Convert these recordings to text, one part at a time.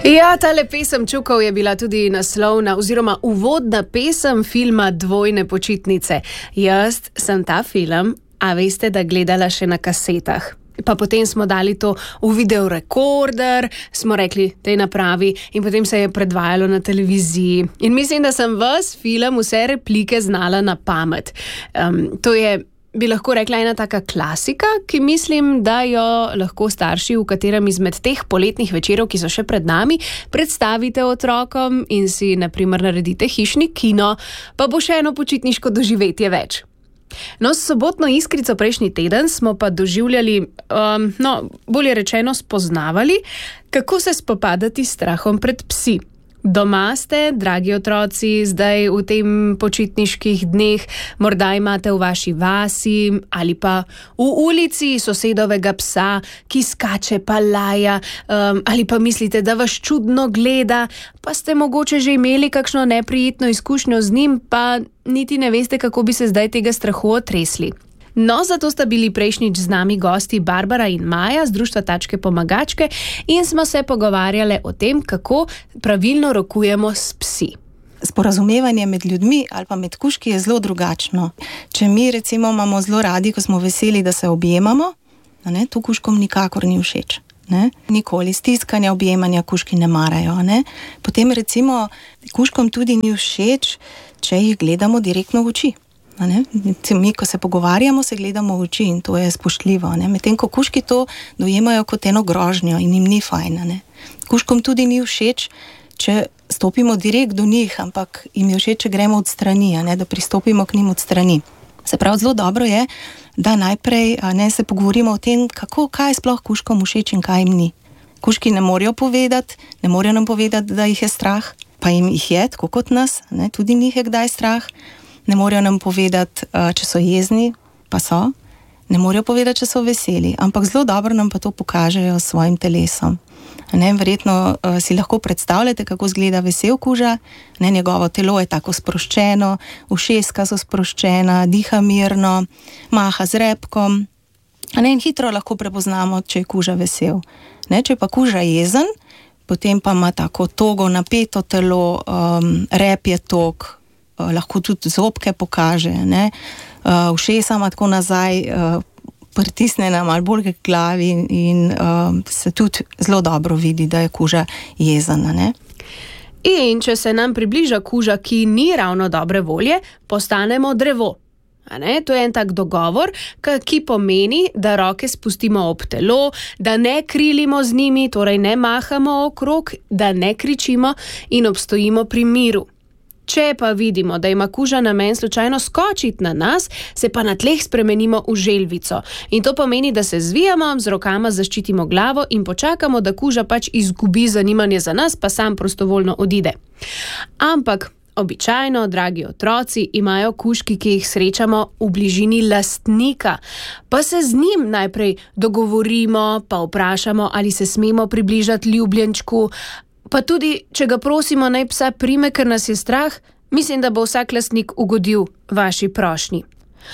Ja, tale pesem Čukov je bila tudi naslovna oziroma uvodna pesem filma Dvojne počitnice. Jaz sem ta film, a veste, da gledala še na kasetah. Pa potem smo dali to v videorekorder, smo rekli tej napravi in potem se je predvajalo na televiziji. In mislim, da sem ves film, vse replike znala na pamet. To je, bi lahko rekla, ena taka klasika, ki mislim, da jo lahko starši v katerem izmed teh poletnih večerov, ki so še pred nami, predstavite otrokom in si na primer naredite hišni kino, pa bo še eno počitniško doživetje več. No, s sobotno iskrico prejšnji teden smo pa doživljali, bolje rečeno spoznavali, kako se spopadati s strahom pred psi. Doma ste, dragi otroci, zdaj v tem počitniških dneh, morda imate v vaši vasi ali pa v ulici sosedovega psa, ki skače pa laja, ali pa mislite, da vas čudno gleda, pa ste mogoče že imeli kakšno neprijetno izkušnjo z njim, pa niti ne veste, kako bi se zdaj tega strahu otresli. No, zato sta bili prejšnjič z nami gosti Barbara in Maja z društva Tačke pomagačke in smo se pogovarjale o tem, kako pravilno rokujemo s psi. Sporazumevanje med ljudmi ali pa med kužki je zelo drugačno. Če mi recimo imamo zelo radi, ko smo veseli, da se objemamo, to kužkom nikakor ni všeč. Nikoli stiskanja, objemanja kužki ne marajo. Potem recimo kužkom tudi ni všeč, če jih gledamo direktno v oči. Mi, ko se pogovarjamo, se gledamo v oči in to je spoštljivo. Medtem ko kužki to dojemajo kot eno grožnjo in jim ni fajn. Kužkom tudi ni všeč, če stopimo direkt do njih, ampak jim je všeč, če gremo od strani, da pristopimo k njim od strani. Se pravi, zelo dobro je, da najprej se pogovorimo o tem, kaj je sploh kužkom všeč in kaj jim ni. Kužki ne morejo nam povedati, da jih je strah, pa jim jih je, tako kot nas, tudi njih je kdaj strah. Ne morejo nam povedati, če so jezni, pa so. Ne morejo povedati, če so veseli, ampak zelo dobro nam pa to pokažejo s svojim telesom. Verjetno si lahko predstavljate, kako izgleda vesel kuža. Njegovo telo je tako sproščeno, ušeska so sproščena, diha mirno, maha z repkom. In hitro lahko prepoznamo, če je kuža vesel. Če pa kuža jezen, potem pa ima tako togo, napeto telo, rep je tog, lahko tudi zobke pokaže, ušesa ima tako nazaj, pritisne nam malo bolj k glavi in se tudi zelo dobro vidi, da je kuža jezana. In če se nam približa kuža, ki ni ravno dobre volje, postanemo drevo. To je en tak dogovor, ki pomeni, da roke spustimo ob telo, da ne krilimo z njimi, torej ne mahamo okrog, da ne kričimo in obstojimo pri miru. Če pa vidimo, da ima kuža namen slučajno skočiti na nas, se pa na tleh spremenimo v želvico. In to pomeni, da se zvijamo, z rokama zaščitimo glavo in počakamo, da kuža pač izgubi zanimanje za nas, pa sam prostovoljno odide. Ampak običajno, dragi otroci, imajo kužki, ki jih srečamo v bližini lastnika. Pa se z njim najprej dogovorimo, pa vprašamo, ali se smemo približati ljubljenčku. Pa tudi, če ga prosimo, naj psa prime, ker nas je strah, mislim, da bo vsak lastnik ugodil vaši prošnji.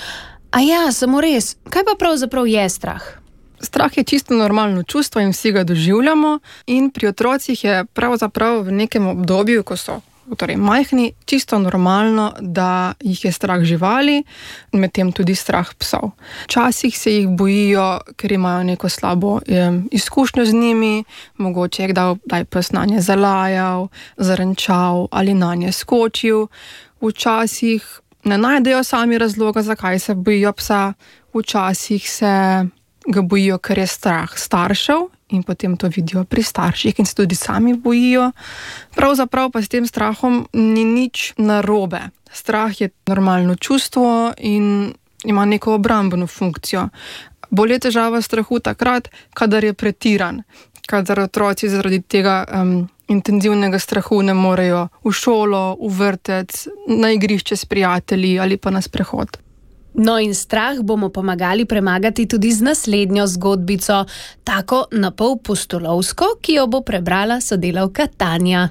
A ja, samo res, kaj pa pravzaprav je strah? Strah je čisto normalno čustvo in vsi ga doživljamo in pri otrocih je pravzaprav v nekem obdobju, ko so majhni, čisto normalno, da jih je strah živali, medtem tudi strah psov. Včasih se jih bojijo, ker imajo neko slabo izkušnjo z njimi, mogoče je kdaj pes nanje zalajal, zarenčal ali nanje skočil. Včasih ne najdejo sami razloga, zakaj se bojijo psa, včasih se ga bojijo, ker je strah staršev in potem to vidijo pri starših in se tudi sami bojijo. Pravzaprav pa s tem strahom ni nič narobe. Strah je normalno čustvo in ima neko obrambno funkcijo. Bolj je težava strahu takrat, kadar je pretiran, kadar otroci zaradi tega intenzivnega strahu ne morejo v šolo, v vrtec, na igrišče s prijatelji ali pa na sprehod. No in strah bomo pomagali premagati tudi z naslednjo zgodbico, tako na pol pustolovsko, ki jo bo prebrala sodelavka Tanja.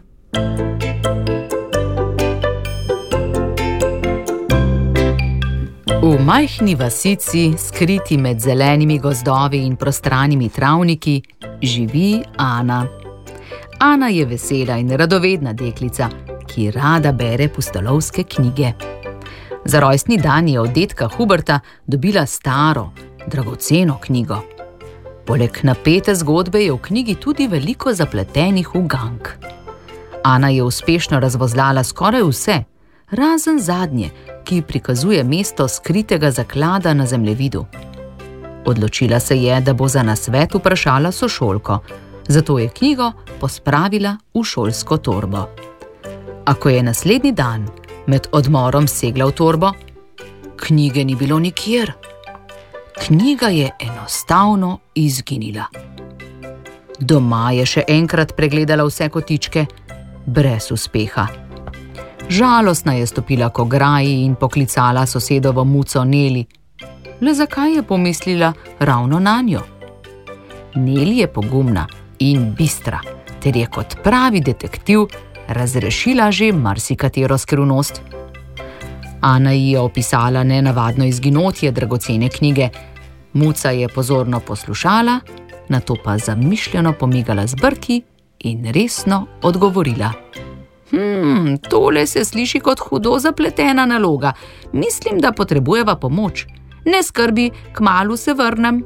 V majhni vasici, skriti med zelenimi gozdovi in prostranimi travniki, živi Ana. Ana je vesela in radovedna deklica, ki rada bere pustolovske knjige. Za rojstni dan je od dedka Huberta dobila staro, dragoceno knjigo. Poleg napete zgodbe je v knjigi tudi veliko zapletenih ugank. Ana je uspešno razvozlala skoraj vse, razen zadnje, ki prikazuje mesto skritega zaklada na zemljevidu. Odločila se je, da bo za nasvet vprašala sošolko, zato je knjigo pospravila v šolsko torbo. A ko je naslednji dan med odmorom segla v torbo, knjige ni bilo nikjer. Knjiga je enostavno izginila. Doma je še enkrat pregledala vse kotičke, brez uspeha. Žalostna je stopila k ograji in poklicala sosedovo muco Neli. Le zakaj je pomislila ravno nanjo? Neli je pogumna in bistra, ter je kot pravi detektiv razrešila že marsikatero skrivnost. Ana ji je opisala nenavadno izginotje dragocene knjige. Muca je pozorno poslušala, nato pa zamišljeno pomigala z brki in resno odgovorila. Tole se sliši kot hudo zapletena naloga. Mislim, da potrebujeva pomoč. Ne skrbi, kmalu se vrnem.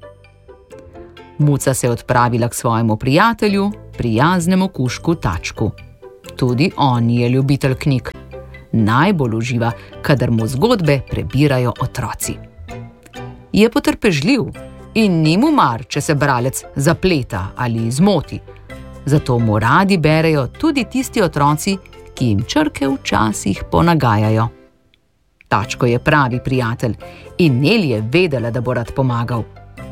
Muca se je odpravila k svojemu prijatelju, prijaznemu kužku Tačku. Tudi on je ljubitelj knjig. Najbolj uživa, kadar mu zgodbe prebirajo otroci. Je potrpežljiv in ni mu mar, če se bralec zapleta ali zmoti. Zato mu radi berejo tudi tisti otroci, ki jim črke včasih ponagajajo. Tačko je pravi prijatelj in Neli je vedela, da bo rad pomagal.